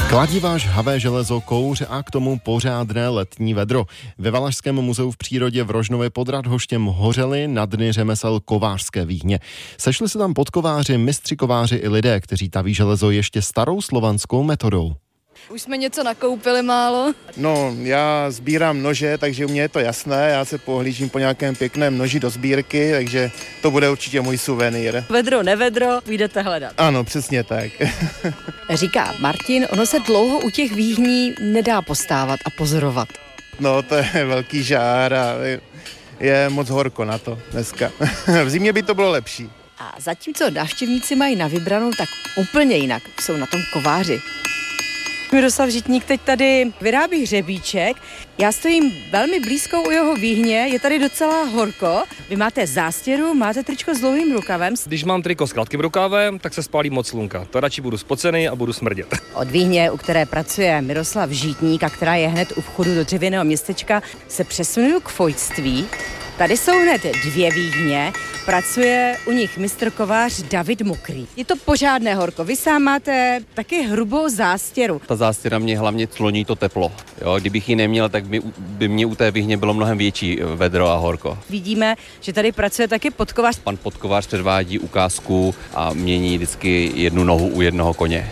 Kladiva, žhavé železo, kouř a k tomu pořádné letní vedro. Ve Valašském muzeu v přírodě v Rožnově pod Radhoštěm hořely na dny řemesel kovářské výhně. Sešli se tam podkováři, mistři kováři i lidé, kteří taví železo ještě starou slovanskou metodou. Už jsme něco nakoupili málo. No, já sbírám nože, takže u mě je to jasné. Já se pohlížím po nějakém pěkném noži do sbírky, takže to bude určitě můj suvenýr. Vedro, nevedro, jdete hledat. Ano, přesně tak. Říká Martin, ono se dlouho u těch výhní nedá postávat a pozorovat. No, to je velký žár a je moc horko na to dneska. V zimě by to bylo lepší. A zatímco návštěvníci mají na vybranou, tak úplně jinak jsou na tom kováři. Miroslav Žitník teď tady vyrábí hřebíček. Já stojím velmi blízko u jeho výhně, je tady docela horko. Vy máte zástěru, máte tričko s dlouhým rukavem. Když mám triko s krátkým rukávem, tak se spálí moc slunka. To radši budu spocený a budu smrdět. Od výhně, u které pracuje Miroslav Žitník a která je hned u vchodu do dřevěného městečka, se přesunuju k fojtství. Tady jsou hned dvě výhně, pracuje u nich mistr kovář David Mokrý. Je to pořádné horko, vy sám máte taky hrubou zástěru. Ta zástěra mě hlavně cloní to teplo. Jo, kdybych ji neměl, tak by mě u té výhně bylo mnohem větší vedro a horko. Vidíme, že tady pracuje taky podkovář. Pan podkovář předvádí ukázku a mění vždycky jednu nohu u jednoho koně.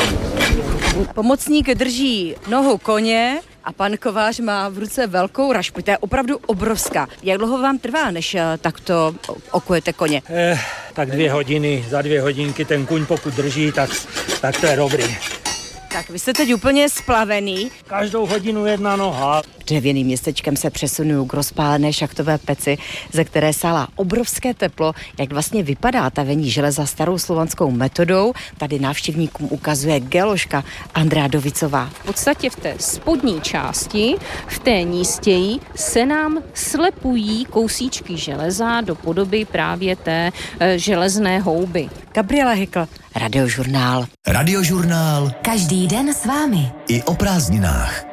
Pomocník drží nohu koně a pan kovář má v ruce velkou rašpu. To je opravdu obrovská. Jak dlouho vám trvá, než takto okujete koně? Tak 2 hodiny, za 2 hodinky ten kuň pokud drží, tak to je dobrý. Tak vy jste teď úplně splavený. Každou hodinu jedna noha. Dřevěným městečkem se přesunuju k rozpálené šachtové peci, ze které sálá obrovské teplo. Jak vlastně vypadá tavení železa starou slovanskou metodou, tady návštěvníkům ukazuje geoložka Andrea Dovicová. V podstatě v té spodní části, v té nístěji, se nám slepují kousíčky železa do podoby právě té železné houby. Gabriela Hykl, Radiožurnál. Radiožurnál. Každý den s vámi. I o prázdninách.